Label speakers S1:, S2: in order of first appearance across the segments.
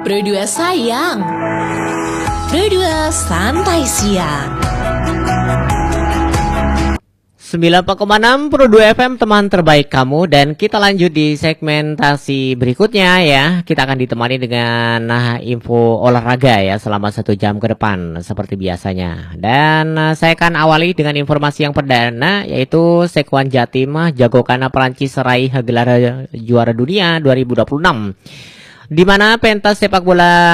S1: Berdua sayang, berdua santai siang.
S2: 94,6 Pro 2 FM, teman terbaik kamu. Dan kita lanjut di segmentasi berikutnya ya. Kita akan ditemani dengan info olahraga ya selama 1 jam ke depan seperti biasanya. Dan saya akan awali dengan informasi yang perdana, yaitu Sekwan Jatim Jagokana Perancis raih gelar juara dunia 2026, di mana pentas sepak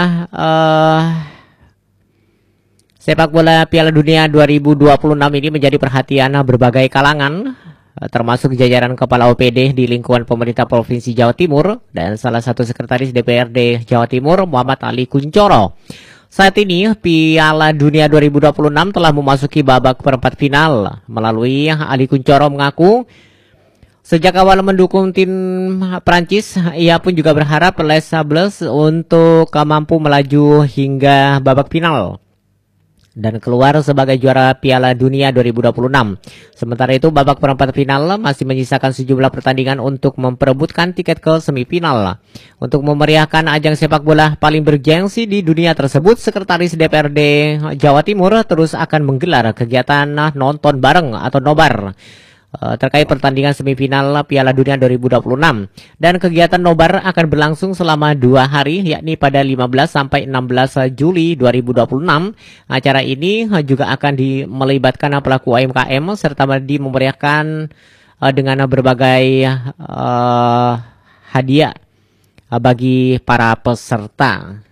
S2: bola Piala Dunia 2026 ini menjadi perhatian berbagai kalangan, termasuk jajaran kepala OPD di lingkungan pemerintah Provinsi Jawa Timur dan salah satu sekretaris DPRD Jawa Timur, Muhammad Ali Kuncoro. Saat ini Piala Dunia 2026 telah memasuki babak perempat final. Melalui Ali Kuncoro mengaku sejak awal mendukung tim Prancis, ia pun juga berharap Les Sables untuk mampu melaju hingga babak final dan keluar sebagai juara Piala Dunia 2026. Sementara itu babak perempat final masih menyisakan sejumlah pertandingan untuk memperebutkan tiket ke semifinal. Untuk memeriahkan ajang sepak bola paling bergengsi di dunia tersebut, Sekretaris DPRD Jawa Timur terus akan menggelar kegiatan nonton bareng atau nobar terkait pertandingan semifinal Piala Dunia 2026, dan kegiatan nobar akan berlangsung selama 2 hari, yakni pada 15 sampai 16 Juli 2026. Acara ini juga akan melibatkan pelaku UMKM serta memeriahkan dengan berbagai hadiah bagi para peserta.